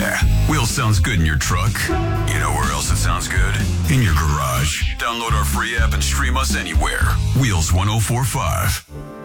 Yeah, Wheels sounds good in your truck. You know where else it sounds good? In your garage. Download our free app and stream us anywhere. Wheels 1045.